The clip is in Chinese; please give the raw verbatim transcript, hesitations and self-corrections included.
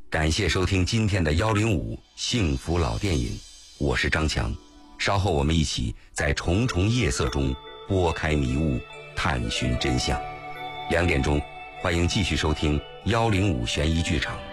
感谢收听今天的幺零五幸福老电影，我是张强。稍后我们一起在重重夜色中拨开迷雾，探寻真相。两点钟，欢迎继续收听幺零五悬疑剧场。